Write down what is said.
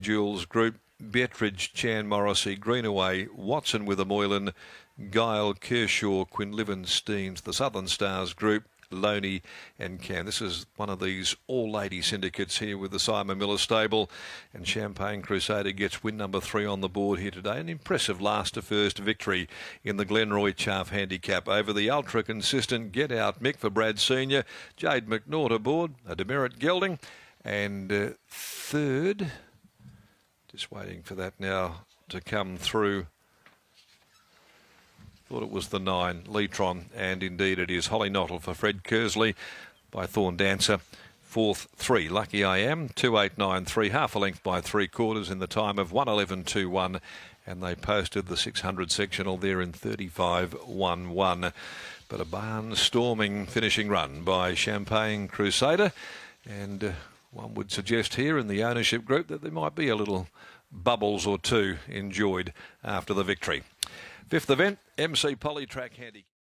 Jules Group, Bettridge, Chan Morrissey, Greenaway, Watson with a Moylan, Guile, Kershaw, Quinlivan, Steens, the Southern Stars Group, Loney and Cam. This is one of these all-lady syndicates here with the Simon Miller stable, and Champagne Crusader gets win number 3 on the board here today. An impressive last to first victory in the Glenroy Chaff Handicap over the ultra-consistent Get Out Mick for Brad Senior. Jade McNaught aboard, a demerit gelding, and third, just waiting for that now to come through. Thought it was the 9, Leitron, and indeed it is. Holly Knottle for Fred Kersley by Thorn Dancer. 4th, 3, Lucky I Am, 2.893, half a length by 3/4 in the time of 1:11.21, and they posted the 600 sectional there in 35.11. But a barnstorming finishing run by Champagne Crusader, and one would suggest here in the ownership group that there might be a little bubbles or two enjoyed after the victory. 5th event, MC Polytrack Handicap.